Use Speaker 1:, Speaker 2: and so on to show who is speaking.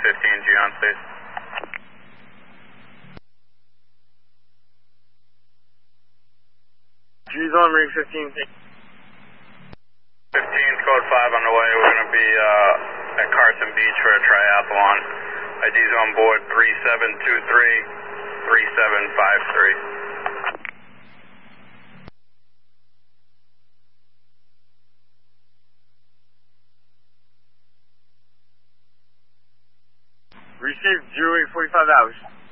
Speaker 1: 15G on state.
Speaker 2: G's on ring 15.
Speaker 1: 15's code 5 on the way. We're going to be at Carson Beach for a triathlon. ID's on board 3723 3753.
Speaker 2: Received Julie 45 hours.